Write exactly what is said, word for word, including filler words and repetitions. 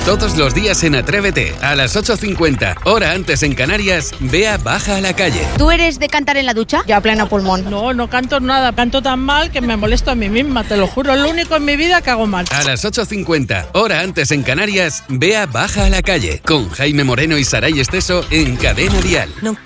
Todos los días en Atrévete, a las ocho cincuenta, hora antes en Canarias, Bea baja a la calle. ¿Tú eres de cantar en la ducha? Yo a pleno pulmón. No, no canto nada. Canto tan mal que me molesto a mí misma, te lo juro. Es lo único en mi vida que hago mal. A las ocho cincuenta, hora antes en Canarias, Bea baja a la calle. Con Jaime Moreno y Saray Esteso en Cadena Dial. No